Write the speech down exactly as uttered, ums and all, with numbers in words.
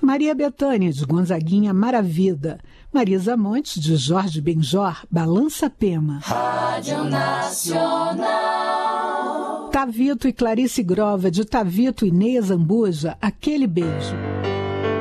Maria Bethânia, de Gonzaguinha, Maravida. Marisa Montes, de Jorge Benjor, Balança Pema. Rádio Nacional. Tavito e Clarice Grova, de Tavito e Neia Zambuja, Aquele Beijo.